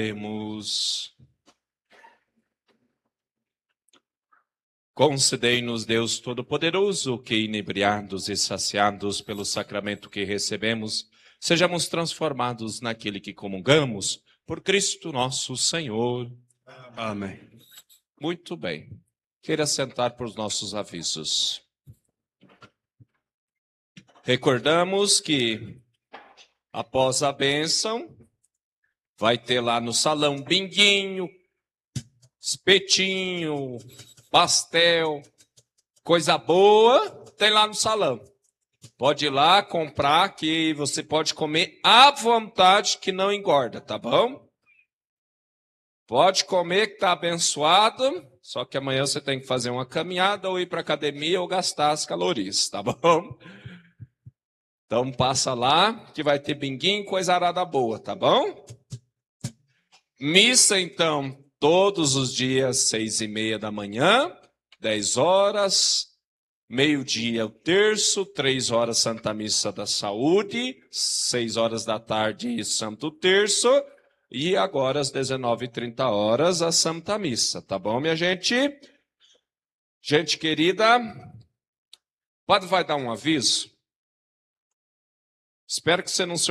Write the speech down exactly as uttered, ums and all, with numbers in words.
Oremos. Concedei-nos, Deus Todo-Poderoso, que, inebriados e saciados pelo sacramento que recebemos, sejamos transformados naquele que comungamos, por Cristo nosso Senhor. Amém. Muito bem. Queira sentar para os nossos avisos. Recordamos que, após a bênção, vai ter lá no salão binguinho, espetinho, pastel, coisa boa, tem lá no salão. Pode ir lá comprar, que você pode comer à vontade, que não engorda, tá bom? Pode comer, que tá abençoado, só que amanhã você tem que fazer uma caminhada, ou ir para academia, ou gastar as calorias, tá bom? Então passa lá, que vai ter binguinho, coisa arada boa, tá bom? Missa, então, todos os dias, seis e meia da manhã, dez horas, meio-dia o terço, três horas Santa Missa da Saúde, seis horas da tarde Santo Terço, e agora às dezenove e trinta horas a Santa Missa, tá bom, minha gente? Gente querida, o padre vai dar um aviso. Espero que você não se